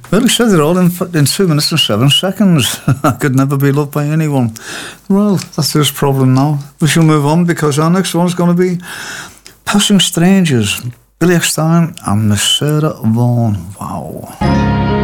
Well, he said it all in 2 minutes and 7 seconds. I could never be loved by anyone. Well, that's his problem now. We shall move on because our next one's going to be Passing Strangers, Billy Eckstine and Miss Sarah Vaughan. Wow.